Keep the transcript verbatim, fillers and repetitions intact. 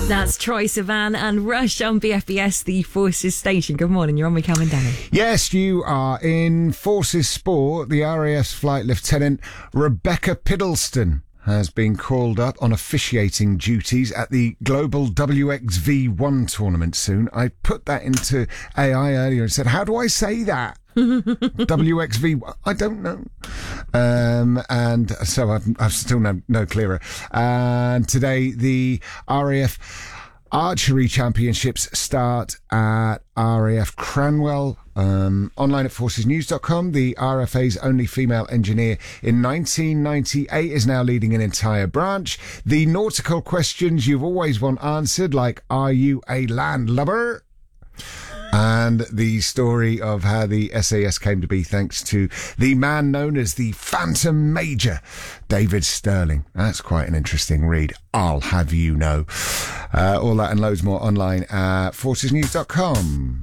That's Troye Sivan and Rush on B F B S, the Forces station. Good morning, you're on with Cam and Danny. Yes, you are in Forces Sport. The R A F's Flight Lieutenant Rebecca Piddleston has been called up on officiating duties at the Global W X V one tournament soon. I put that into A I earlier and said, how do I say that? W X V, I don't know. Um, and so I've, I've still no, no clearer. And today the R A F Archery Championships start at R A F Cranwell. Um, online at forces news dot com. The R F A's only female engineer in nineteen ninety-eight is now leading an entire branch. The nautical questions you've always want answered, like, are you a landlubber? And the story of how the S A S came to be thanks to the man known as the Phantom Major, David Sterling. That's quite an interesting read, I'll have you know. Uh, all that and loads more online at forces news dot com.